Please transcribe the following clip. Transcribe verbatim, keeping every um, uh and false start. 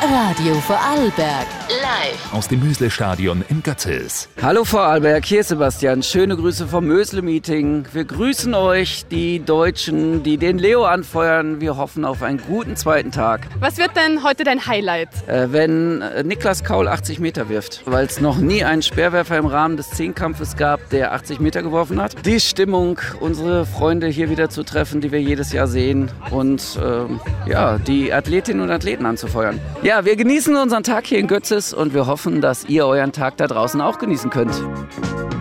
Radio Vorarlberg. Live aus dem Mösle-Stadion in Götzis. Hallo Vorarlberg, hier ist Sebastian. Schöne Grüße vom Mösle-Meeting. Wir grüßen euch, die Deutschen, die den Leo anfeuern. Wir hoffen auf einen guten zweiten Tag. Was wird denn heute dein Highlight? Äh, wenn äh, Niklas Kaul achtzig Meter wirft, weil es noch nie einen Speerwerfer im Rahmen des Zehnkampfes gab, der achtzig Meter geworfen hat. Die Stimmung, unsere Freunde hier wieder zu treffen, die wir jedes Jahr sehen und äh, ja, die Athletinnen und Athleten anzufeuern. Ja, wir genießen unseren Tag hier in Götzis und wir hoffen, dass ihr euren Tag da draußen auch genießen könnt.